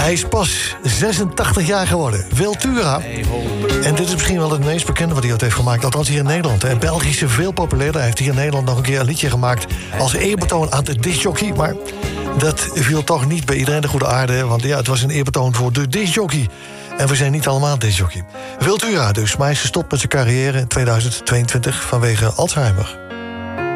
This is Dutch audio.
Hij is pas 86 jaar geworden. Wiltura. En dit is misschien wel het meest bekende wat hij ooit heeft gemaakt. Althans hier in Nederland. En Belgisch is veel populairder. Hij heeft hier in Nederland nog een keer een liedje gemaakt als eerbetoon aan de discjockey. Maar dat viel toch niet bij iedereen de goede aarde. Want ja, het was een eerbetoon voor de discjockey. En we zijn niet allemaal discjockey. Wiltura dus. Maar hij is gestopt met zijn carrière in 2022 vanwege Alzheimer.